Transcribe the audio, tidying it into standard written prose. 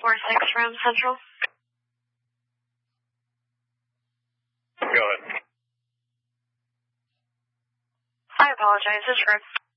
4-6 from Central. Go ahead. I apologize, it's Rick.